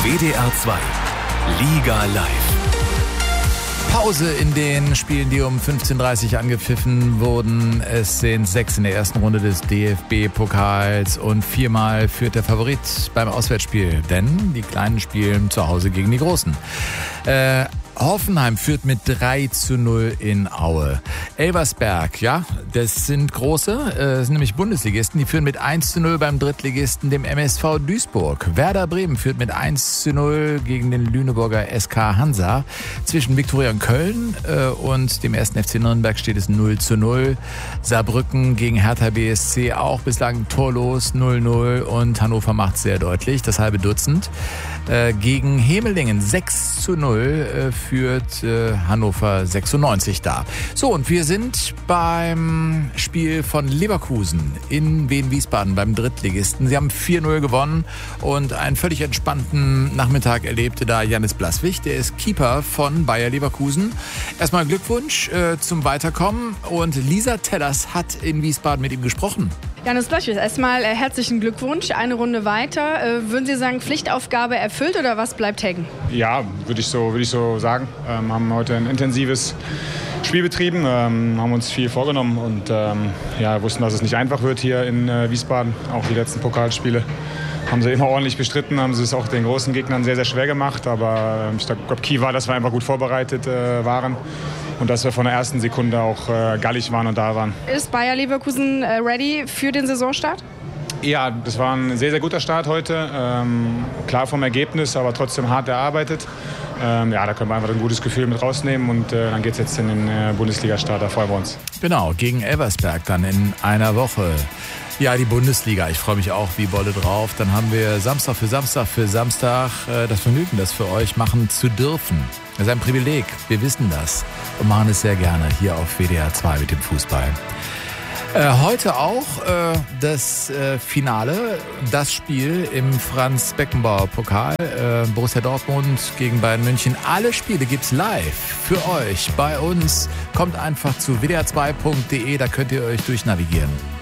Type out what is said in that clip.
WDR 2 Liga live. Pause in den Spielen, die um 15:30 Uhr angepfiffen wurden. Es sind 6 in der ersten Runde des DFB-Pokals und 4-mal führt der Favorit beim Auswärtsspiel. Denn die Kleinen spielen zu Hause gegen die Großen. Hoffenheim führt mit 3:0 in Aue. Elversberg, ja, das sind große, das sind nämlich Bundesligisten, die führen mit 1:0 beim Drittligisten, dem MSV Duisburg. Werder Bremen führt mit 1:0 gegen den Lüneburger SK Hansa. Zwischen Viktoria Köln und dem 1. FC Nürnberg steht es 0:0. Saarbrücken gegen Hertha BSC auch bislang torlos 0:0 und Hannover macht sehr deutlich, das halbe Dutzend. Gegen Hemelingen 6:0 führt Hannover 96 da. So, und wir sind beim Spiel von Leverkusen in Wien-Wiesbaden beim Drittligisten. Sie haben 4:0 gewonnen und einen völlig entspannten Nachmittag erlebte da Jannis Blaswig. Der ist Keeper von Bayer Leverkusen. Erstmal Glückwunsch zum Weiterkommen und Lisa Tellers hat in Wiesbaden mit ihm gesprochen. Jannis Blaswig, erstmal herzlichen Glückwunsch. Eine Runde weiter. Würden Sie sagen, Pflichtaufgabe erfüllt oder was bleibt hängen? Ja, würde ich so sagen. Haben heute ein intensives Spiel betrieben, haben uns viel vorgenommen und wussten, dass es nicht einfach wird hier in Wiesbaden. Auch die letzten Pokalspiele haben sie immer ordentlich bestritten, haben sie es auch den großen Gegnern sehr, sehr schwer gemacht. Aber ich glaube, Key war, dass wir einfach gut vorbereitet waren. Und dass wir von der ersten Sekunde auch gallig waren und da waren. Ist Bayer Leverkusen ready für den Saisonstart? Ja, das war ein sehr, sehr guter Start heute. Klar vom Ergebnis, aber trotzdem hart erarbeitet. Da können wir einfach ein gutes Gefühl mit rausnehmen und dann geht es jetzt in den Bundesliga-Start, da freuen wir uns. Genau, gegen Elversberg dann in einer Woche. Ja, die Bundesliga, ich freue mich auch wie Bolle drauf. Dann haben wir Samstag für Samstag das Vergnügen, das für euch machen zu dürfen. Das ist ein Privileg, wir wissen das und machen es sehr gerne hier auf WDR 2 mit dem Fußball. Heute auch das Finale, das Spiel im Franz-Beckenbauer-Pokal, Borussia Dortmund gegen Bayern München. Alle Spiele gibt's live für euch bei uns. Kommt einfach zu wdr2.de, da könnt ihr euch durchnavigieren.